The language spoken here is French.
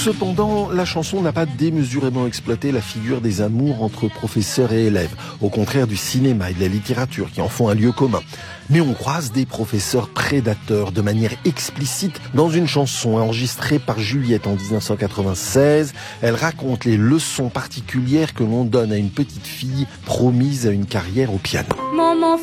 Cependant, la chanson n'a pas démesurément exploité la figure des amours entre professeurs et élèves, au contraire du cinéma et de la littérature qui en font un lieu commun. Mais on croise des professeurs prédateurs de manière explicite dans une chanson enregistrée par Juliette en 1996. Elle raconte les leçons particulières que l'on donne à une petite fille promise à une carrière au piano. Maman